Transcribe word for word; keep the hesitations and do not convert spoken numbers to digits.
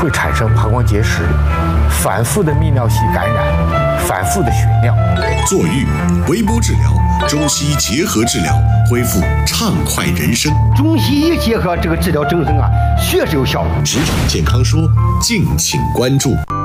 会产生膀胱结石、反复的泌尿系感染、反复的血尿。 坐浴、微波治疗、中西医结合治疗，恢复畅快人生。 中西医结合这个治疗整生啊，确实有效果。 职场健康说，敬请关注。